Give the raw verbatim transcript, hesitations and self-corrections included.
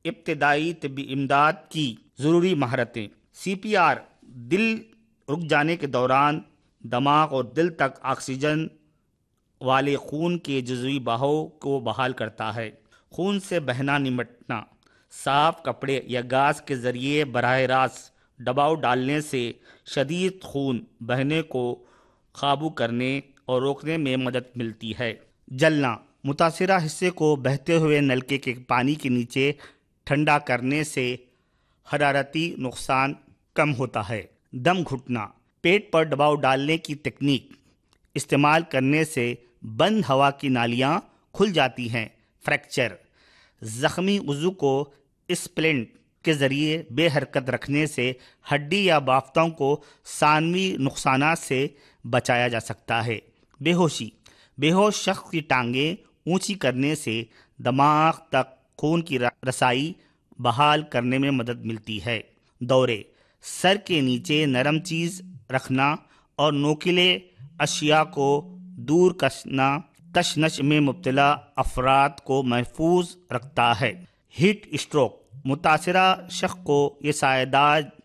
ابتدائی طبی امداد کی ضروری مہارتیں۔ سی پی آر دل رک جانے کے دوران دماغ اور دل تک آکسیجن والے خون کے جزوی بہاؤ کو بحال کرتا ہے۔ خون سے بہنا نمٹنا، صاف کپڑے یا گاز کے ذریعے براہ راست دباؤ ڈالنے سے شدید خون بہنے کو قابو کرنے اور روکنے میں مدد ملتی ہے۔ جلنا، متاثرہ حصے کو بہتے ہوئے نلکے کے پانی کے نیچے ٹھنڈا کرنے سے حرارتی نقصان کم ہوتا ہے۔ دم گھٹنا، پیٹ پر دباؤ ڈالنے کی تکنیک استعمال کرنے سے بند ہوا کی نالیاں کھل جاتی ہیں۔ فریکچر، زخمی عضو کو اسپلنٹ کے ذریعے بے حرکت رکھنے سے ہڈی یا بافتوں کو ثانوی نقصانات سے بچایا جا سکتا ہے۔ بے ہوشی، بے ہوش شخص کی ٹانگیں اونچی کرنے سے دماغ تک خون کی رسائی بحال کرنے میں مدد ملتی ہے۔ دورے، سر کے نیچے نرم چیز رکھنا اور نوکیلے اشیاء کو دور کرنا تشنج میں مبتلا افراد کو محفوظ رکھتا ہے۔ ہیٹ اسٹروک، متاثرہ شخص کو یہ سایہ دار